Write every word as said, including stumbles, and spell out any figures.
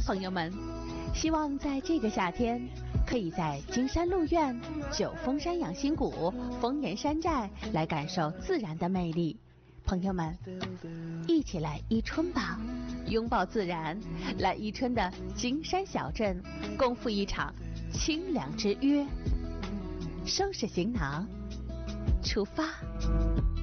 朋友们，希望在这个夏天，可以在金山鹿苑、九峰山养心谷、丰岩山寨来感受自然的魅力。朋友们，一起来伊春吧，拥抱自然，来伊春的金山小镇共赴一场清凉之约。收拾行囊，出发。